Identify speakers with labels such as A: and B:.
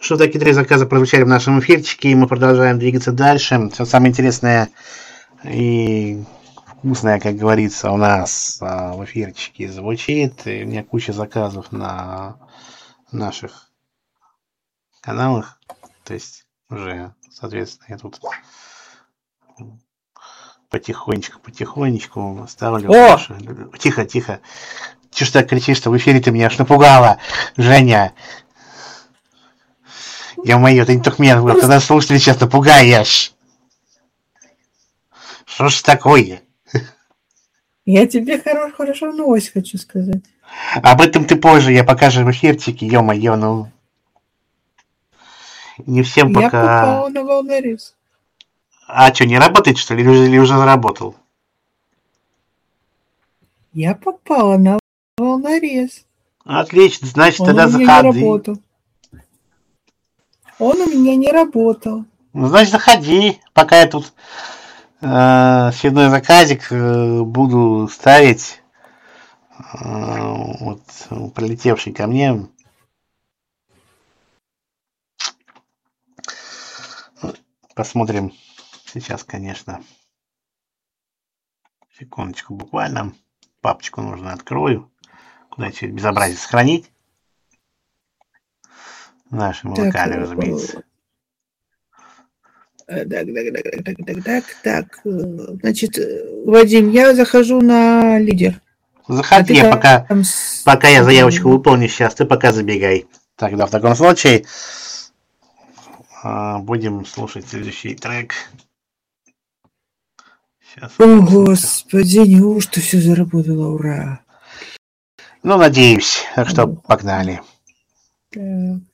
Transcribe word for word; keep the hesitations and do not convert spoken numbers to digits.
A: Что такие три заказа прозвучали в нашем эфирчике, и мы продолжаем двигаться дальше. Все самое интересное и вкусное, как говорится, у нас а, в эфирчике звучит. И у меня куча заказов на наших каналах. То есть уже, соответственно, я тут потихонечку, потихонечку ставлю.
B: О!
A: Наши... Тихо, тихо. Че ж так кричишь-то? В эфире ты меня аж напугала, Женя. Ё-моё, ты не только меня,
B: Просто...
A: тогда слушатели сейчас напугаешь. Что ж такое?
B: Я тебе хорош, хорошо новость хочу сказать.
A: Об этом ты позже, я покажу в эфирчике, ё-моё, ну. Не всем
B: Я
A: пока...
B: попала на волнорез.
A: А что, не работает, что ли, или уже, или уже заработал?
B: Я попала на волнорез.
A: Отлично, значит,
B: Он
A: тогда
B: у меня
A: заходи.
B: не работал. Он у меня не работал.
A: Ну, значит, заходи, пока я тут э, очередной заказик э, буду ставить. Э, вот, прилетевший ко мне. Посмотрим сейчас, конечно. Секундочку, буквально. Папочку нужно открою. Куда все это безобразие сохранить? В нашем локале, разумеется.
B: Так, так, так, так, так, так, так. Значит, Вадим, я захожу на лидер.
A: Заходи,
B: а
A: я пока,
B: там...
A: пока я заявочку выполню сейчас, ты пока забегай. Тогда в таком случае будем слушать следующий трек.
B: Сейчас, О, господи, неужто все заработало, ура!
A: Ну, надеюсь. Так что погнали.
B: Так.